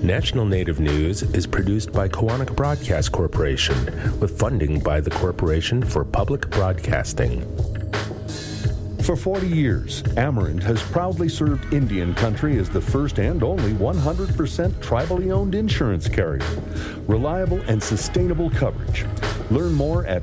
National Native News is produced by Kawanak Broadcast Corporation with funding by the Corporation for Public Broadcasting. For 40 years, Amarant has proudly served Indian country as the first and only 100% tribally owned insurance carrier. Reliable and sustainable coverage. Learn more at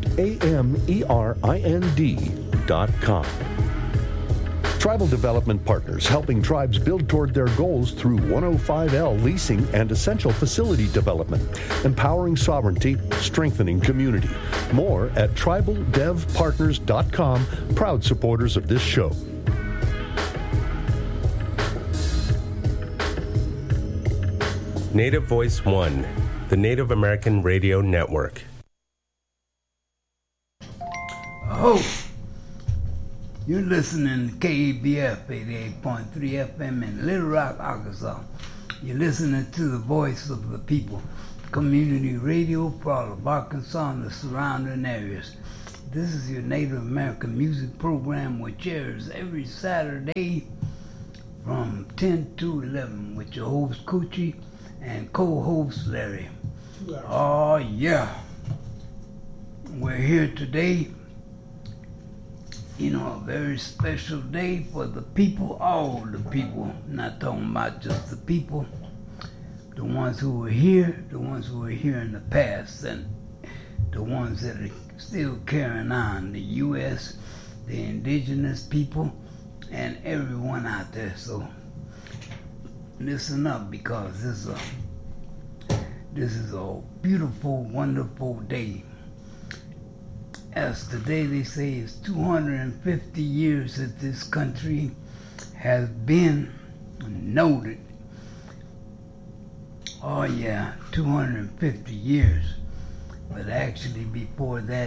AMERIND.com. Tribal Development Partners, helping tribes build toward their goals through 105L leasing and essential facility development, empowering sovereignty, strengthening community. More at tribaldevpartners.com, proud supporters of this show. Native Voice One, the Native American Radio Network. Oh! You're listening to KABF 88.3 FM in Little Rock, Arkansas. You're listening to the voice of the people, community radio for all of Arkansas and the surrounding areas. This is your Native American music program, which airs every Saturday from 10 to 11 with your host Coochie and co-host Larry. Oh yeah. We're here today. You know, a very special day for the people, all the people. Not talking about just the people, the ones who were here, the ones who were here in the past, and the ones that are still carrying on, the U.S., the indigenous people, and everyone out there. So listen up, because this is a beautiful, wonderful day. As today they say is 250 years that this country has been noted. Oh yeah, 250 years. But actually before that,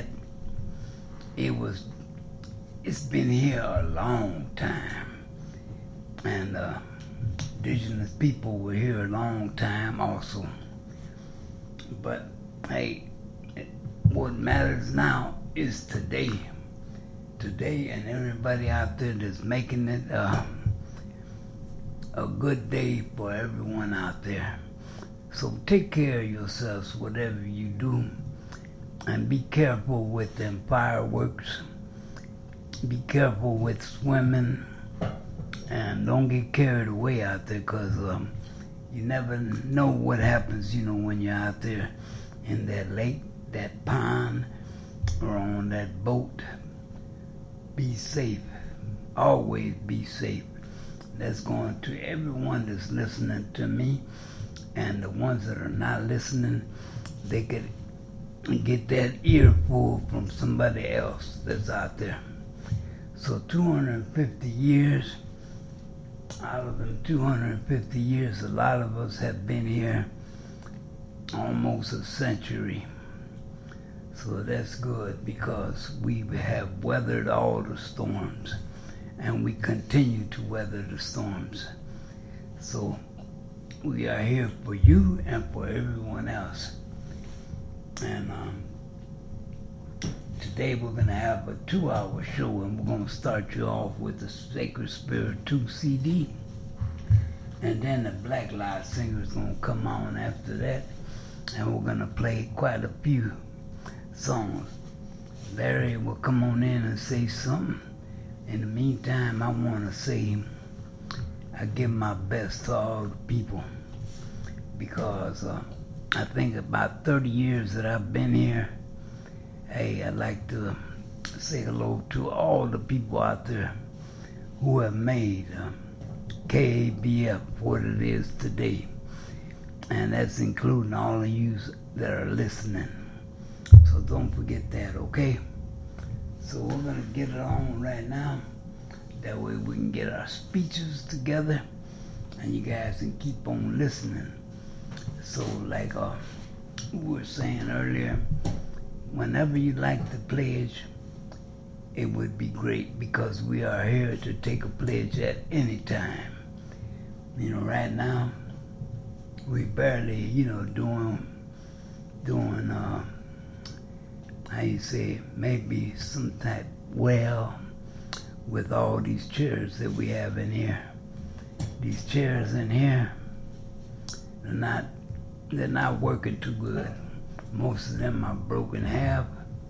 it's been here a long time. And indigenous people were here a long time also. But hey, what matters now is today, and everybody out there that's making it a good day for everyone out there. So take care of yourselves, whatever you do, and be careful with them fireworks. Be careful with swimming, and don't get carried away out there, because you never know what happens, when you're out there in that lake, that pond, or on that boat. Be safe. Always be safe. That's going to everyone that's listening to me, and the ones that are not listening, they could get that earful from somebody else that's out there. So 250 years, out of them 250 years, a lot of us have been here almost a century. So that's good, because we have weathered all the storms, and we continue to weather the storms. So we are here for you and for everyone else. And today we're going to have a 2-hour show, and we're going to start you off with the Sacred Spirit 2 CD. And then the Black Light Singer is going to come on after that, and we're going to play quite a few songs. Larry will come on in and say something. In the meantime, I want to say I give my best to all the people, because I think about 30 years that I've been here, hey, I'd like to say hello to all the people out there who have made KABF what it is today. And that's including all of you that are listening. So don't forget that, okay? So we're going to get it on right now. That way we can get our speeches together, and you guys can keep on listening. So like we were saying earlier, whenever you like to pledge, it would be great, because we are here to take a pledge at any time. Right now, we barely, doing how you say, maybe some type with all these chairs that we have in here. These chairs in here, they're not working too good. Most of them are broken half.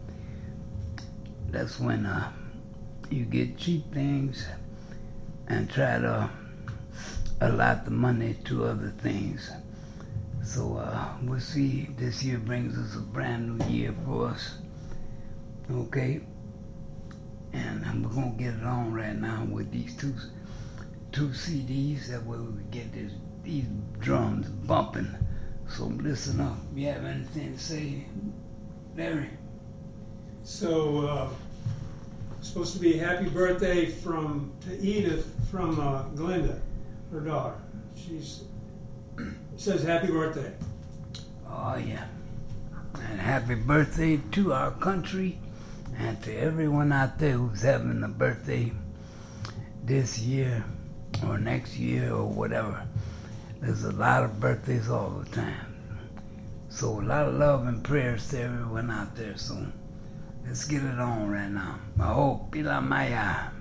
That's when you get cheap things and try to allot the money to other things. So we'll see. This year brings us a brand new year for us. Okay? And we're gonna get it on right now with these two CDs. That way we get these drums bumping. So listen up. You have anything to say, Larry? So, supposed to be happy birthday to Edith from Glenda, her daughter. She's says happy birthday. Oh yeah. And happy birthday to our country and to everyone out there who's having a birthday this year or next year or whatever. There's a lot of birthdays all the time. So a lot of love and prayers to everyone out there. So let's get it on right now. I hope Pila Maya.